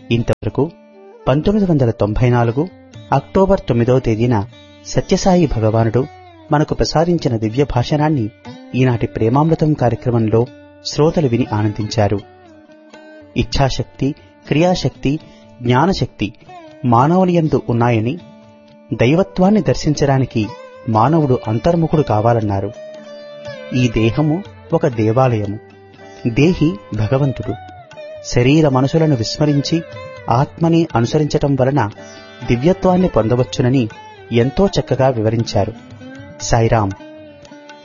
ఇంతవరకు 1994 అక్టోబర్ 9వ తేదీన సత్యసాయి భగవానుడు మనకు ప్రసాదించిన దివ్య భాషణాన్ని ఈనాటి ప్రేమామృతం కార్యక్రమంలో శ్రోతలు విని ఆనందించారు. ఇచ్ఛాశక్తి, క్రియాశక్తి, జ్ఞానశక్తి మానవునియందు ఉన్నాయని, దైవత్వాన్ని దర్శించడానికి మానవుడు అంతర్ముఖుడు కావాలన్నారు. ఈ దేహము ఒక దేవాలయము, దేహి భగవంతుడు. శరీర మనసులను విస్మరించి ఆత్మని అనుసరించటం వలన దివ్యత్వాన్ని పొందవచ్చునని ఎంతో చక్కగా వివరించారు. సాయిరాం.